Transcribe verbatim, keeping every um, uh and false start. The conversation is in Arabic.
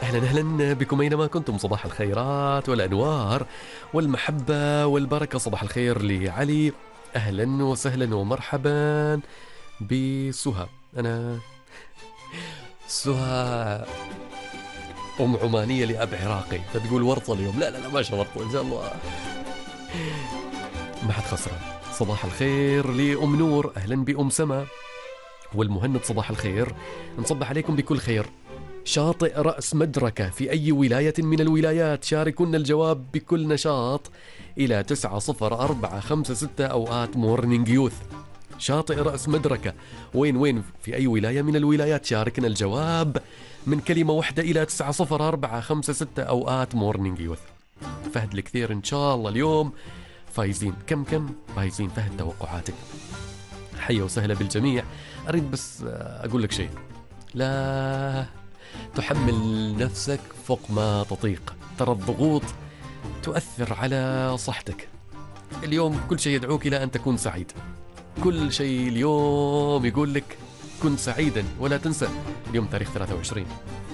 أهلا أهلا بكم أينما كنتم، صباح الخيرات والأنوار والمحبة والبركة. صباح الخير لعلي، أهلا وسهلا ومرحبا بسهى. أنا سهى أم عمانية لأب عراقي، فتقول ورطة اليوم. لا لا لا ما شاء ورطة إن شاء الله، ما حد خسران. صباح الخير لأم نور، أهلا بأم سما والمهند. صباح الخير، نصبح عليكم بكل خير. شاطئ رأس مدركة في أي ولاية من الولايات؟ شاركونا الجواب بكل نشاط إلى تسعة صفر أربعة خمسة ستة أوقات مورنينج يوث. شاطئ رأس مدركة وين وين في أي ولاية من الولايات؟ شاركنا الجواب من كلمة واحدة إلى تسعة صفر أربعة خمسة ستة أوقات مورنينج يوث. فهد الكثير إن شاء الله اليوم فايزين. كم كم فايزين فهد توقعاتك؟ حيا وسهلا بالجميع. أريد بس أقول لك شيء، لا تحمل نفسك فوق ما تطيق. ترى الضغوط تؤثر على صحتك. اليوم كل شيء يدعوك إلى أن تكون سعيد، كل شيء اليوم يقول لك كن سعيدا. ولا تنسى اليوم تاريخ ثلاثة وعشرين،